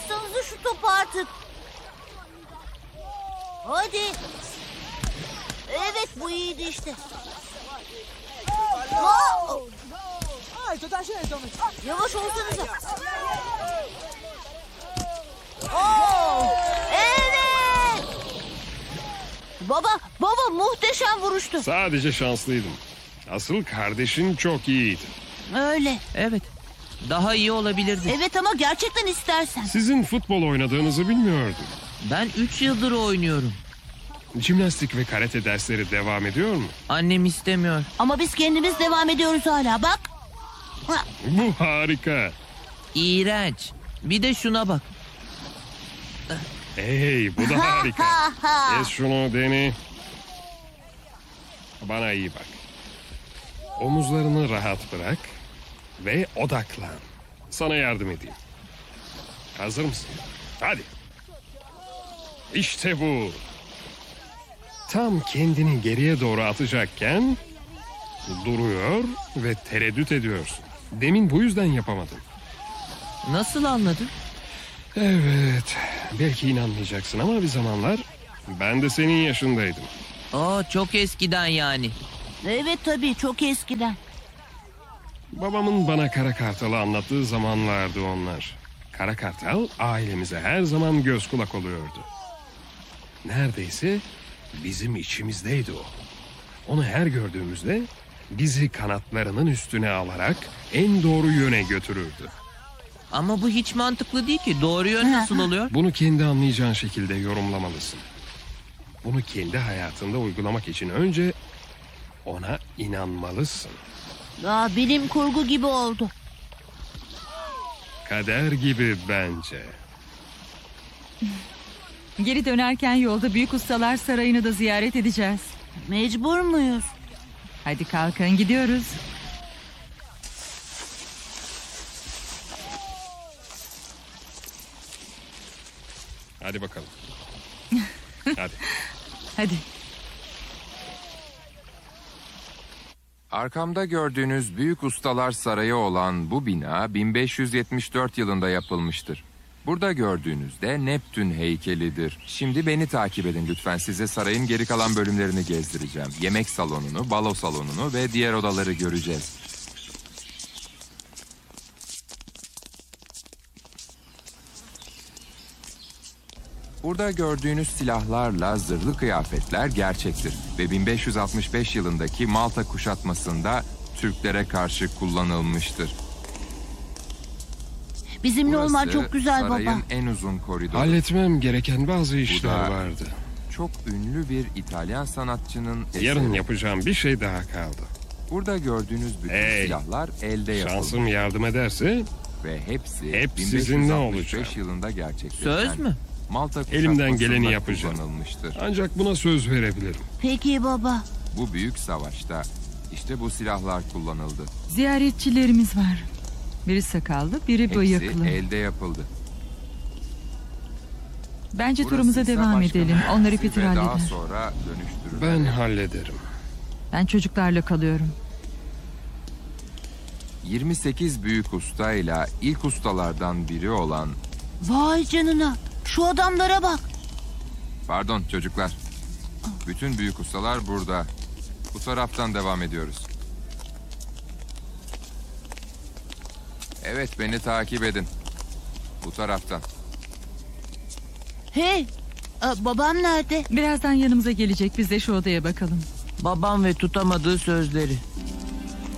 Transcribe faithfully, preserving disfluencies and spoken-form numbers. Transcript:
Atsanıza şu topu artık. Hadi. Evet, bu iyiydi işte. Aa! Yavaş olsanıza. Oo! Evet. Baba, baba muhteşem vuruştu. Sadece şanslıydım. Asıl kardeşin çok iyiydi. Öyle. Evet. Daha iyi olabilirdi. Evet ama gerçekten istersen. Sizin futbol oynadığınızı bilmiyordum. Ben üç yıldır oynuyorum. Jimnastik ve karate dersleri devam ediyor mu? Annem istemiyor. Ama biz kendimiz devam ediyoruz hala, bak. Ha, Bu harika. İğrenç. Bir de şuna bak. Hey, bu da harika. ha, ha. Kes şunu Deni. Bana iyi bak. Omuzlarını rahat bırak ve odaklan. Sana yardım edeyim. Hazır mısın? Hadi. İşte bu. Tam kendini geriye doğru atacakken duruyor ve tereddüt ediyorsun. Demin bu yüzden yapamadın. Nasıl anladın? Evet, belki inanmayacaksın ama bir zamanlar ben de senin yaşındaydım. Aa, çok eskiden yani. Evet tabii, çok eskiden. Babamın bana Kara Kartal'ı anlattığı zamanlardı onlar. Kara Kartal ailemize her zaman göz kulak oluyordu. Neredeyse bizim içimizdeydi o. Onu her gördüğümüzde bizi kanatlarının üstüne alarak en doğru yöne götürürdü. Ama bu hiç mantıklı değil ki. Doğru yön nasıl oluyor? Bunu kendi anlayacağın şekilde yorumlamalısın. Bunu kendi hayatında uygulamak için önce ona inanmalısın. Aa, bilim kurgu gibi oldu. Kader gibi bence. Geri dönerken yolda Büyük Ustalar Sarayı'nı da ziyaret edeceğiz. Mecbur muyuz? Hadi kalkın, gidiyoruz. Hadi bakalım. Hadi. Hadi. Arkamda gördüğünüz Büyük Ustalar Sarayı olan bu bina bin beş yüz yetmiş dört yılında yapılmıştır. Burada gördüğünüz de Neptün heykelidir. Şimdi beni takip edin lütfen. Size sarayın geri kalan bölümlerini gezdireceğim. Yemek salonunu, balo salonunu ve diğer odaları göreceğiz. Burada gördüğünüz silahlarla zırhlı kıyafetler gerçektir ve bin beş yüz altmış beş yılındaki Malta kuşatmasında Türklere karşı kullanılmıştır. Bizimle olman Burası çok güzel sarayın baba. en uzun koridoru. Halletmem gereken bazı işler da- vardı. Çok ünlü bir İtalyan sanatçının eseri. Yarın yapacağım bir şey daha kaldı. Burada gördüğünüz bütün Hey, silahlar elde yapıldı Şansım yardım ederse ve hepsi hep bin beş yüz sizinle altmış beş olacağım. yılında gerçekleşen Söz mü? Malta Elimden kuşatmasında geleni yapacağım. kullanılmıştır. Ancak buna söz verebilirim. Peki baba. Bu büyük savaşta işte bu silahlar kullanıldı. Ziyaretçilerimiz var. Biri sakallı, biri Hepsi bıyıklı. elde yapıldı. Bence Burası turumuza ise devam başka edelim. bir Onlar ve ipi daha halleder. sonra dönüştürülür. Ben hallederim. Ben çocuklarla kalıyorum. yirmi sekiz büyük ustayla ilk ustalardan biri olan... Vay canına. Şu adamlara bak. Pardon çocuklar. Bütün büyük ustalar burada. Bu taraftan devam ediyoruz. Evet, beni takip edin. Bu taraftan. Hey. Aa, babam nerede? Birazdan yanımıza gelecek. Biz de şu odaya bakalım. Babam ve tutamadığı sözleri.